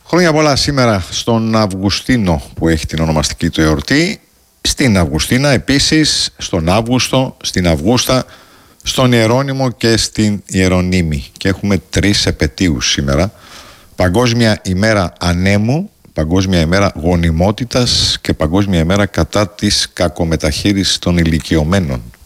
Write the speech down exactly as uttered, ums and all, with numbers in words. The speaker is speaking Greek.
Χρόνια πολλά σήμερα στον Αυγουστίνο που έχει την ονομαστική του εορτή, στην Αυγουστίνα επίσης, στον Αύγουστο, στην Αυγούστα, στον Ιερώνυμο και στην Ιερονύμη. Και έχουμε τρεις επετείους σήμερα. Παγκόσμια ημέρα ανέμου, Παγκόσμια ημέρα γονιμότητας και Παγκόσμια ημέρα κατά της κακομεταχείρισης των ηλικιωμένων.